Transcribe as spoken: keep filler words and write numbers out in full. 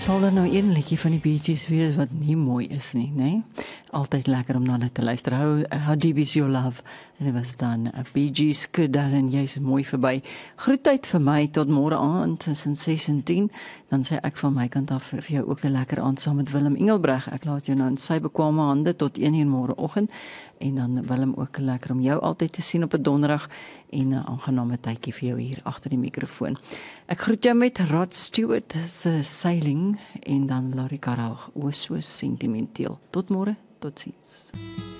Sal er nou een liedjie van die Bee Gees wees wat nie mooi is nie, né? Altyd lekker om na hulle te luister. How, how deep is your love? En dit was dan 'n Bee Gees skud daar en jy's mooi verby. Groetheid vir my tot môre aand tussen ses en tien. Dan sê ek van my kant af vir jou ook 'n lekker aand saam met Willem Engelbreg. Ek laat jou nou in sy bekwame hande tot een uur môreoggend. En dan Willem ook lekker om jou altyd te sien op 'n donderdag en 'n aangename tydjie vir jou hier agter die mikrofoon. Ek groet jou met Rod Stewart se Sailing en dan Larry Karel, o so sentimenteel. Tot môre, totsiens.